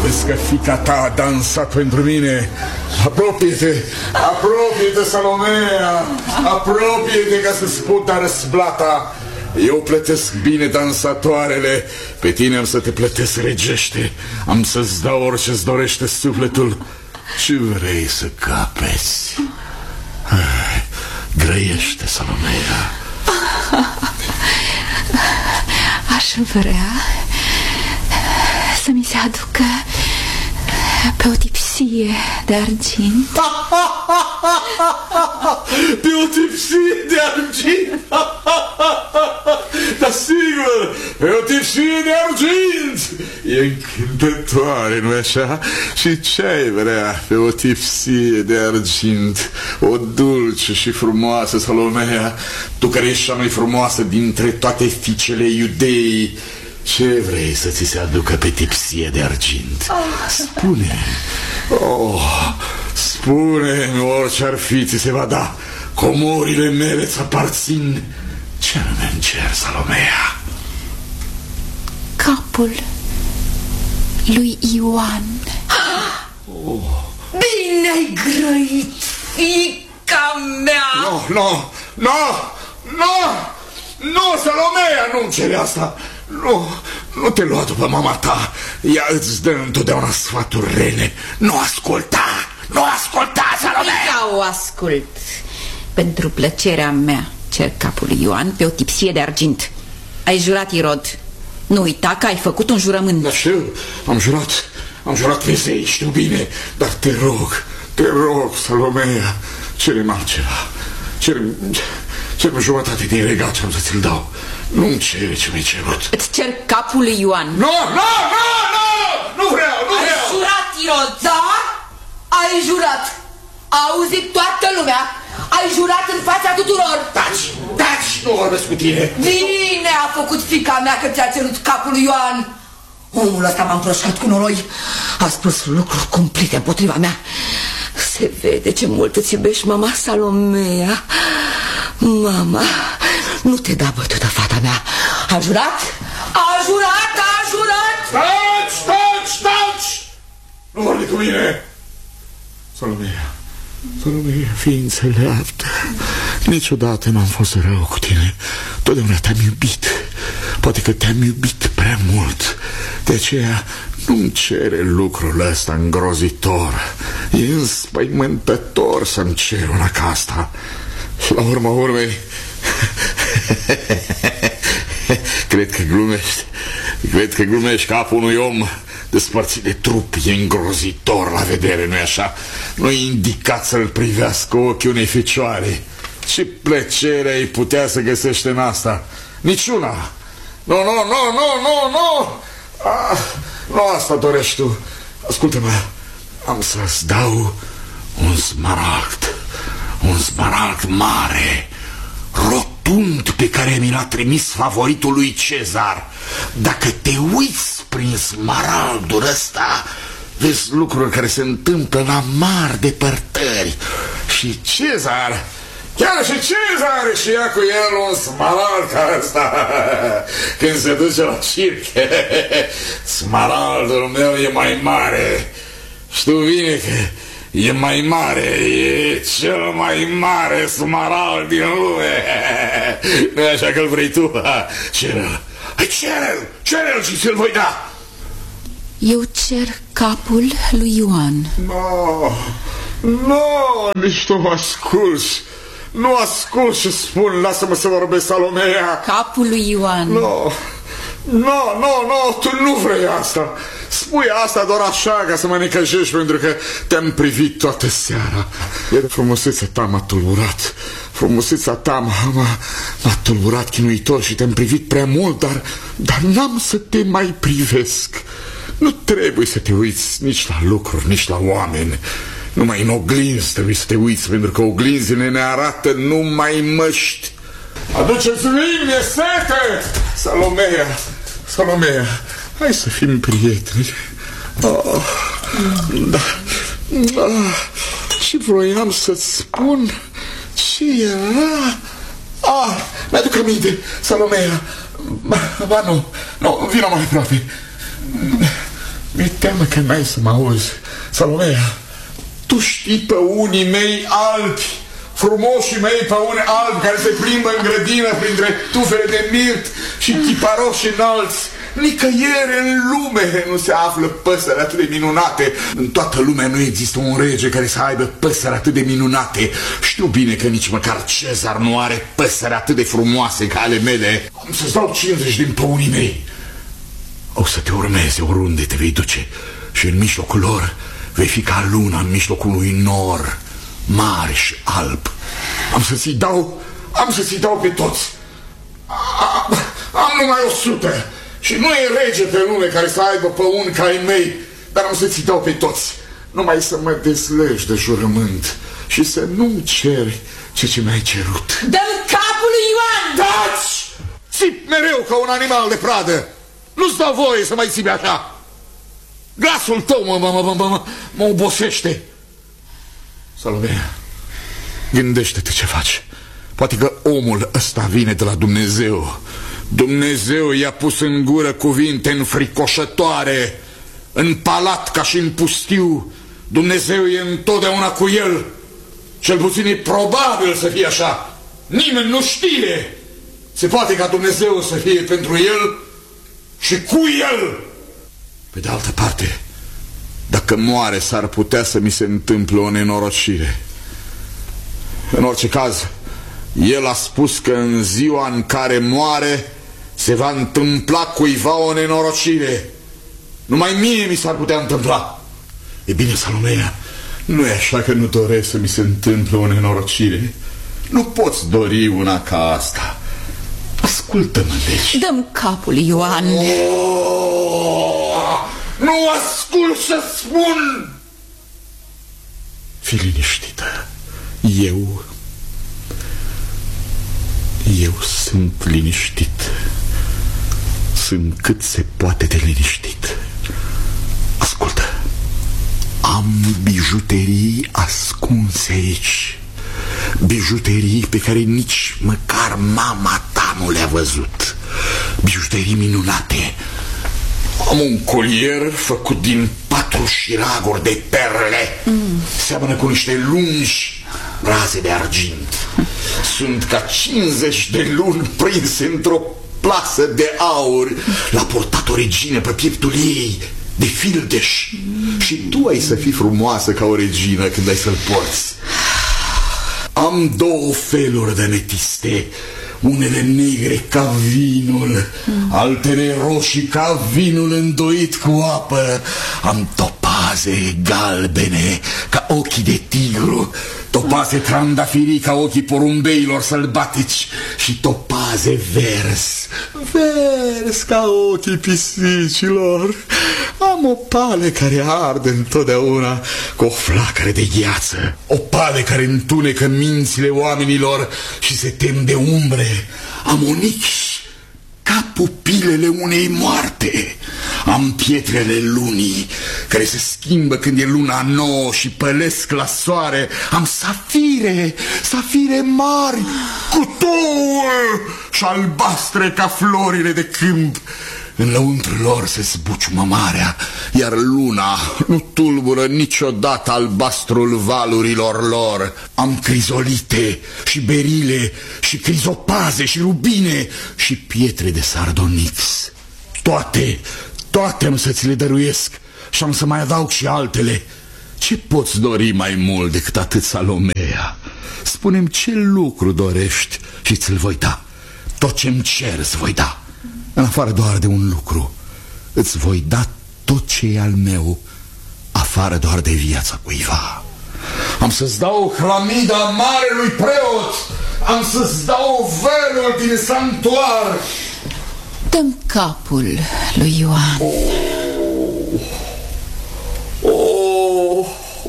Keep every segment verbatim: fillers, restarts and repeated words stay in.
Vezi că fiica ta a dansat pentru mine. Apropie-te, apropie-te, Salomea, apropie-te ca să-ți pot da răsplata. Eu plătesc bine dansatoarele, pe tine am să te plătesc regește. Am să-ți dau orice-ți dorește sufletul. Ce vrei să capeți? Grăiește, Salomea. Aș vrea să mi se aducă pe o tipsie de argint. Pe o tipsie de argint? Da, sigur, pe o tipsie de argint. E încântătoare, nu-i așa? Și ce-ai vrea pe o tipsie de argint? O dulce și frumoasă Salomea, tu care ești cea mai frumoasă dintre toate fiicele iudeii, ce vrei să ți se aducă pe tipsie de argint? Spune, oh, spune-mi, orice ar fi, ți se va da. Comorile mele ți aparțin. Ce anume în cer, Salomea? Capul lui Ioan. Oh. Bine ai grăit, fiica mea! Nu, nu, nu, nu, nu, Salomea, nu-mi cere asta. Nu, nu te lua după mama ta. Ea îți dă întotdeauna sfaturi rele. Nu asculta, nu asculta, Salomea! Ia o ascult. Pentru plăcerea mea cer capul lui Ioan pe o tipsie de argint. Ai jurat, Irod. Nu uita că ai făcut un jurământ. Da, știu, am jurat. Am jurat pe zei, știu bine. Dar te rog, te rog, Salomea, cere-mi altceva. Cere-mi cere jumătate din regat ce am să ți-l dau. Nu-mi cere ce mi-ai cerut. Îți cer capul lui Ioan. Nu, nu, nu, nu! Nu vreau, nu vreau! Ai jurat, Irod, da? Ai jurat. A auzit toată lumea. Ai jurat în fața tuturor. Taci, taci, nu vorbesc cu tine. Bine a făcut fiica mea că ți-a cerut capul lui Ioan. Omul ăsta m-a împroșcat cu noroi. A spus lucruri cumplite împotriva mea. Se vede ce mult îți iubești, mama Salomea. Mama, nu te da bătută, fata mea. A jurat? A jurat, a jurat! Taci, taci, taci! Nu vorbi cu mine! Salomea, Salomea, fii înțeleaptă. Niciodată n-am fost rău cu tine. Totdeauna te-am iubit. Poate că te-am iubit prea mult. De aceea nu-mi cere lucrul ăsta îngrozitor. E înspăimântător să-mi cer una ca asta. Și la urma urmei cred că glumești. Cred că glumești. Capul unui om despărțit de trup e îngrozitor la vedere, nu-i așa? Nu-i indicat să-l privească ochii unei fecioare. Ce plăcere ai putea să găsești în asta? Niciuna. Nu, nu, nu, nu, nu, nu. Ah, nu asta dorești tu. Ascultă-mă, am să-ți dau un smaragd. Un smaragd mare, rotund, pe care mi l-a trimis favoritul lui Cezar. Dacă te uiți prin smaragdul ăsta, vezi lucruri care se întâmplă la mari depărtări. Și Cezar, chiar și Cezar și ia cu el un smaragd ca ăsta când se duce la circ. Smaragdul meu e mai mare. Știu bine că e mai mare, e cel mai mare smaragd din lume. Nu-i așa că-l vrei tu? Cere-l, cere-l, cere-l și ți-l voi da. Eu cer capul lui Ioan. Nu, nu, nici nu mă asculți. Nu ascult și spun, lasă-mă să vorbesc, Salomea. Capul lui Ioan. Nu, nu, nu, nu, tu nu vrei asta. Spui asta doar așa ca să mă necăjești, pentru că te-am privit toată seara. Iar frumusețea ta m-a tulburat. Frumusețea ta m-a tulburat chinuitor și te-am privit prea mult, dar, dar n-am să te mai privesc. Nu trebuie să te uiți nici la lucruri, nici la oameni. Numai în oglinzi trebuie să te uiți, pentru că oglinzile ne arată numai măști. Aduceți vin, mi-e sete! Salomea, Salomea, hai să fim prieteni. Oh, da, da. Și vroiam să-ți spun ce era. Ah, mi-aduc aminte, Salomea. Ba, ba nu, nu, vină mai aproape. Mi-e teamă că n-ai să mă auzi. Salomea, tu știi pe unii mei albi, frumoșii mei pe unii albi care se plimbă în grădină printre tufele de mirt și chiparoși înalți. Nicăieri în lume nu se află păsări atât de minunate. În toată lumea nu există un rege care să aibă păsări atât de minunate. Știu bine că nici măcar Cezar nu are păsări atât de frumoase ca ale mele. Am să-ți dau cincizeci din păunii mei. O să te urmeze oriunde te vei duce și în mijlocul lor vei fi ca luna în mijlocul unui nor mare și alb. Am să ți dau, am să ți dau pe toți. Am, am numai o sută. Și nu e rege pe lume care să aibă păuni ca ai mei, dar am să ți dau pe toți. Numai să mă dezlegi de jurământ și să nu-mi ceri ceea ce mi-ai cerut. Dă-mi capul lui Ioan! Taci! Țip mereu ca un animal de pradă. Nu-ți dau voie să mai țipi așa. Glasul tău mă, mă, mă, mă, mă obosește. Salomea, gândește-te ce faci. Poate că omul ăsta vine de la Dumnezeu. Dumnezeu i-a pus în gură cuvinte înfricoșătoare, în palat ca și în pustiu. Dumnezeu e întotdeauna cu el. Cel puțin e probabil să fie așa. Nimeni nu știe. Se poate ca Dumnezeu să fie pentru el și cu el. Pe de altă parte, dacă moare, s-ar putea să mi se întâmple o nenorocire. În orice caz, el a spus că în ziua în care moare se va întâmpla cuiva o nenorocire. Numai mie mi s-ar putea întâmpla. E bine, Salomea, nu e așa că nu doresc să mi se întâmple o nenorocire. Nu poți dori una ca asta. Ascultă-mă, deci. Dă-mi capul, Ioan. Oh, nu ascult să spun. Fii liniștită. Eu Eu sunt liniștit. Sunt cât se poate de liniștit. Ascultă. Am bijuterii ascunse aici. Bijuterii pe care nici măcar mama ta nu le-a văzut. Bijuterii minunate. Am un colier făcut din patru șiraguri de perle. mm. Seamănă cu niște lungi raze de argint. Sunt ca cincizeci de luni prinse într-o plasă de aur. L-a purtat o regină pe pieptul ei de fildeș. mm. Și tu ai să fii frumoasă ca o regină când ai să-l porți. Am două feluri de metiste. Unele negre ca vinul, mm. altele roșii ca vinul îndoit cu apă. Am topaze galbene ca ochii de tigru, topaze trandafirii ca ochii porumbeilor sălbatici și topaze vers, vers ca ochii pisicilor. Am o pale care arde întotdeauna cu o flacără de gheață, o pale care întunecă mințile oamenilor și se tem de umbre. Am onix ca pupilele unei moarte. Am pietrele lunii care se schimbă când e luna nouă și pălesc la soare. Am safire, safire mari cu touă și albastre ca florile de câmp. În lăuntrul lor se zbuciumă marea, iar luna nu tulbură niciodată albastrul valurilor lor. Am crizolite și berile și crizopaze și rubine și pietre de sardonix. Toate, toate am să ți le dăruiesc și am să mai adaug și altele. Ce poți dori mai mult decât atât, Salomea? Spune-mi ce lucru dorești și ți-l voi da. Tot ce-mi cer îți voi da. În afară doar de un lucru. Îți voi da tot ce e al meu, afară doar de viața cuiva. Am să-ți dau hlamida marelui preot. Am să-ți dau velul din sanctuar. Dă-mi capul lui Ioan. Oh. Oh.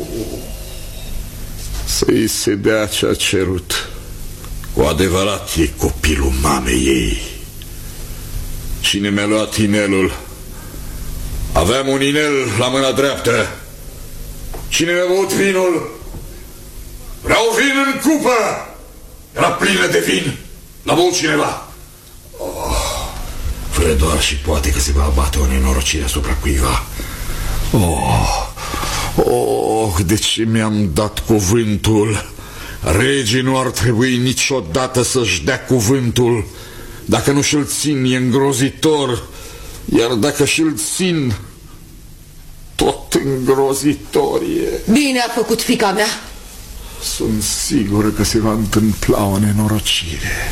Să-i se dea ce-a cerut. Cu adevărat e copilul mamei ei. Cine mi-a luat inelul? Aveam un inel la mâna dreaptă. Cine mi-a băut vinul? Vreau vin în cupă. Era plină de vin. L-a băut cineva. Oh, fără doar și poate că se va abate o nenorocire asupra cuiva. Oh, oh, de ce mi-am dat cuvântul? Regii nu ar trebui niciodată să-și dea cuvântul. Dacă nu și-l țin, e îngrozitor. Iar dacă și-l țin, tot îngrozitor e. Bine a făcut fiica mea. Sunt sigură că se va întâmpla o nenorocire.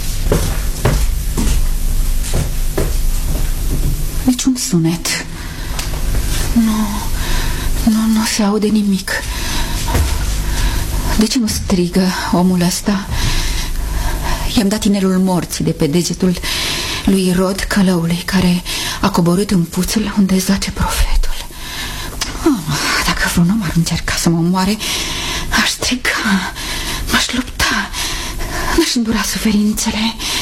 Niciun sunet. Nu, nu, nu se aude nimic. De ce nu strigă omul ăsta? I-am dat inelul morții de pe degetul lui Rod, călăului, care a coborât în puțul unde zace profetul. Oh, dacă vreun om ar încerca să mă omoare, aș striga, m-aș lupta, n-aș îndura suferințele.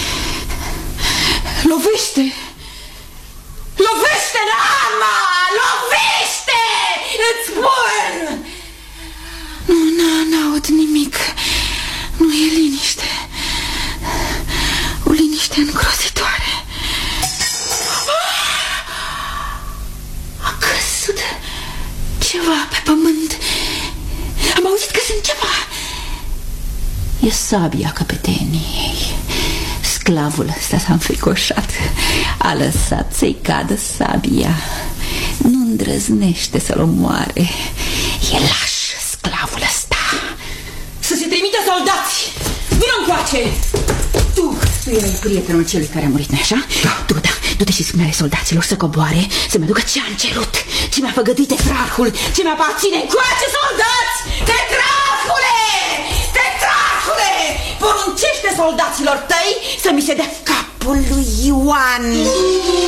Lovește! Lovește, Rama! Lovește! Îți spun! Nu, n-aud nimic. Nu e liniște. O liniște îngrozitoare. A căzut ceva pe pământ. Am auzit că sunt ceva. E sabia căpeteniei. Sclavul ăsta s-a înfricoșat. A lăsat să-i cadă sabia. Nu îndrăznește să-l omoare. E laș sclavul ăsta. Să se trimită soldați! Vină încoace! Tu, tu erai prietenul celui care a murit, nu așa? Da. Tu, da, du-te și spune soldaților să coboare, să mă ducă ce am cerut, ce mi-a făgăduit tetrarhul, ce mi aparține. Încoace, soldați! Tetrarhule! Tetrarhule! Poruncește soldaților tăi să mi se dea capul lui Ioan.